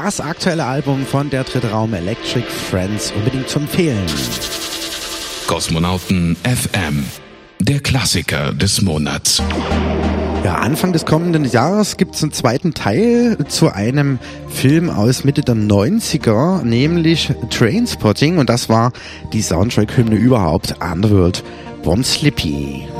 das aktuelle Album von der Dritte Raum Electric Friends unbedingt zu empfehlen. Kosmonauten FM, der Klassiker des Monats. Ja, Anfang des kommenden Jahres gibt es einen zweiten Teil zu einem Film aus Mitte der 90er, nämlich Trainspotting, und das war die Soundtrack-Hymne überhaupt, Underworld, Bon Slippy.